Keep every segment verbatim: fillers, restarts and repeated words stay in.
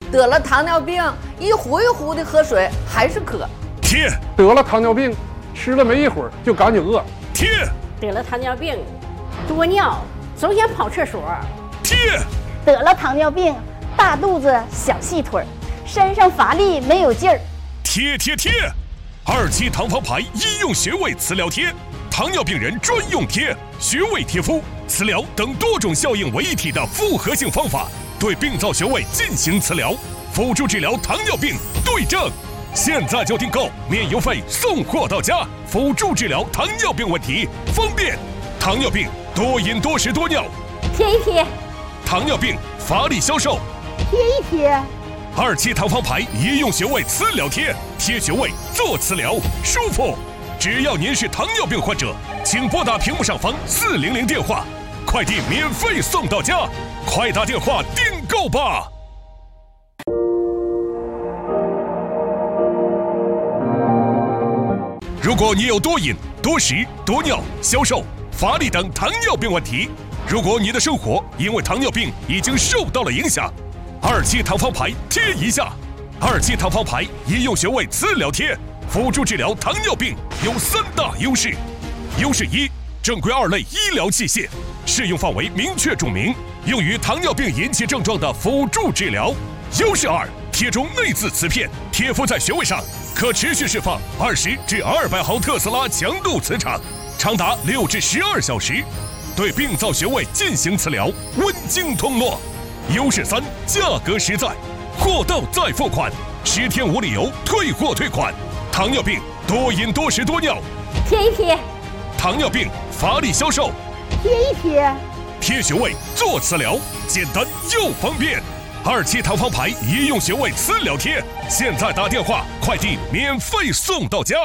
得了糖尿病，一壶一壶的喝水还是渴。 贴。 得了糖尿病，吃了没一会儿就赶紧饿。 贴。 得了糖尿病，多尿，总想跑厕所。 贴。 得了糖尿病，大肚子小细腿，身上乏力没有劲儿。 贴贴贴。二期糖方牌医用穴位磁疗贴，糖尿病人专用贴，穴位贴敷、磁疗等多种效应为一体的复合性方法，对病灶穴位进行磁疗，辅助治疗糖尿病对症。现在就订购，免邮费送货到家，辅助治疗糖尿病问题，方便。糖尿病多饮多食多尿， 贴一贴。 糖尿病乏力消瘦， 贴一贴。 二期糖方牌医用穴位磁疗贴，贴穴位做磁疗，舒服。只要您是糖尿病患者，请拨打屏幕上方四零零电话，快递免费送到家，快打电话订购吧。如果你有多饮、多食、多尿、消瘦、乏力等糖尿病问题，如果你的生活因为糖尿病已经受到了影响，二期糖方牌贴一下。二期糖方牌医用穴位磁疗贴，辅助治疗糖尿病有三大优势。优势一，正规二类医疗器械，适用范围明确注明，用于糖尿病引起症状的辅助治疗。优势二，贴中内置磁片，贴敷在穴位上，可持续释放二十至二百毫特斯拉强度磁场，长达六至十二小时，对病灶穴位进行磁疗，温经通络。优势三，价格实在，货到再付款，十天无理由退货退款。糖尿病多饮多食多尿， 贴一贴。 糖尿病乏力消瘦， 贴一贴。 贴穴位做磁疗，简单又方便。二期糖方牌医用穴位磁疗贴，现在打电话，快递免费送到家。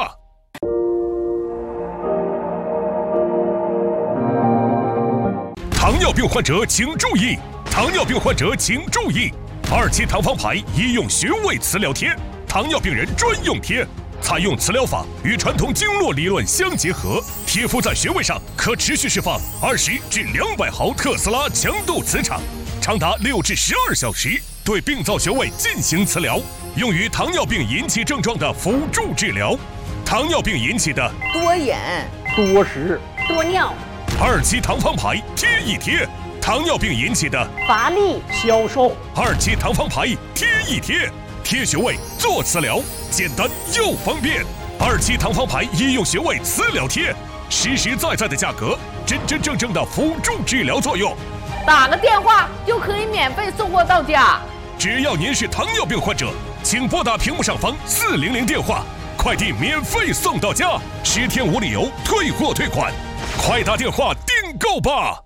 糖尿病患者请注意！糖尿病患者请注意！二期糖方牌医用穴位磁疗贴，糖尿病人专用贴，采用磁疗法与传统经络理论相结合，贴敷在穴位上，可持续释放二十至两百毫特斯拉强度磁场，长达六至十二小时，对病灶穴位进行磁疗，用于糖尿病引起症状的辅助治疗。糖尿病引起的多饮、 多食、 多尿。 二期糖方牌贴一贴，糖尿病引起的乏力消瘦。 二期糖方牌贴一贴，贴穴位做磁疗，简单又方便。二期糖方牌医用穴位磁疗贴，实实在在的价格，真真正正的辅助治疗作用。 打个电话就可以免费送货到家。 只要您是糖尿病患者，请拨打屏幕上方四零零电话，快递免费送到家，十天无理由退货退款，快打电话订购吧。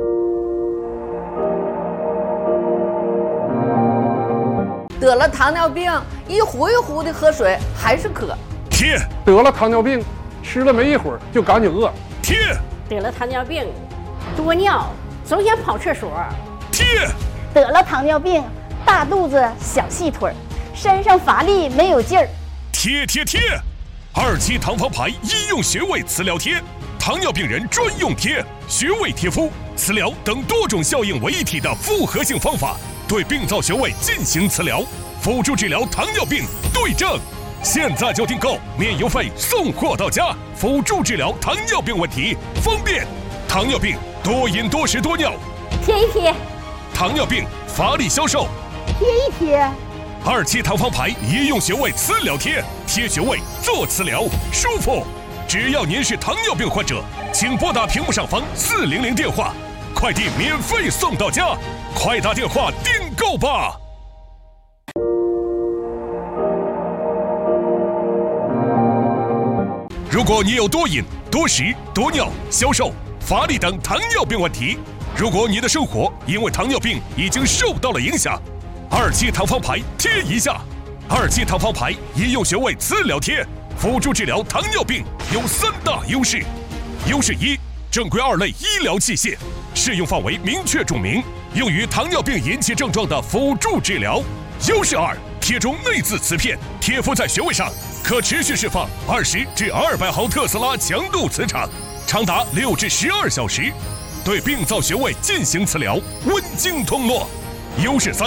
得了糖尿病，一壶一壶的喝水还是渴。 贴。 得了糖尿病，吃了没一会儿就赶紧饿。 贴。 得了糖尿病，多尿，总想跑厕所。 贴。 得了糖尿病，大肚子小细腿，身上乏力没有劲儿。 贴贴贴。二期糖方牌医用穴位磁疗贴，糖尿病人专用贴，穴位贴敷、磁疗等多种效应为一体的复合性方法，对病灶穴位进行磁疗，辅助治疗糖尿病对症。现在就订购，免邮费送货到家，辅助治疗糖尿病问题，方便。糖尿病多饮多食多尿， 贴一贴。 糖尿病乏力消瘦， 贴一贴。 二期糖方牌医用穴位磁疗贴，贴穴位做磁疗，舒服。只要您是糖尿病患者，请拨打屏幕上方四零零电话，快递免费送到家，快打电话订购吧。如果你有多饮、多食、多尿、消瘦、乏力等糖尿病问题，如果你的生活因为糖尿病已经受到了影响，二期糖方牌贴一下。二期糖方牌医用穴位磁疗贴，辅助治疗糖尿病有三大优势。优势一，正规二类医疗器械，适用范围明确注明，用于糖尿病引起症状的辅助治疗。优势二，贴中内置磁片，贴敷在穴位上，可持续释放二十至二百毫特斯拉强度磁场，长达六至十二小时，对病灶穴位进行磁疗，温经通络。优势三。